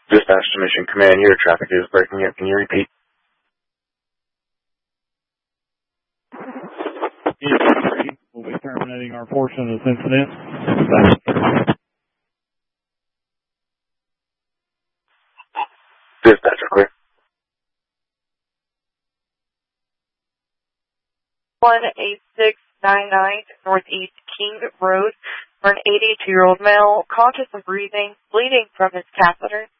Dispatch to Mission Command, your traffic is breaking up. Can you repeat? We'll be terminating our portion of this incident. Dispatcher, clear. 18699 Northeast King Road for an 82-year-old male, conscious of breathing, bleeding from his catheter.